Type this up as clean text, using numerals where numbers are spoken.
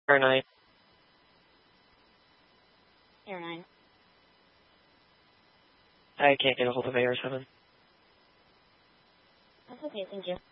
Air 9. Air 9. I can't get a hold of AR 7. That's okay, thank you.